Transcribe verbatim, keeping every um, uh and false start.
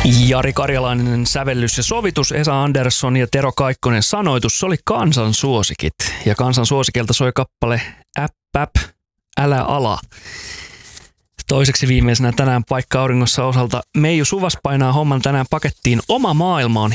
Jari Karjalainen sävellys ja sovitus, Esa Andersson ja Tero Kaikkonen sanoitus. Se oli kansan suosikit. Ja kansan suosikilta soi kappale Äpp, äpp, älä ala. Toiseksi viimeisenä tänään paikka auringossa osalta Meiju Suvas painaa homman tänään pakettiin. Oma maailma on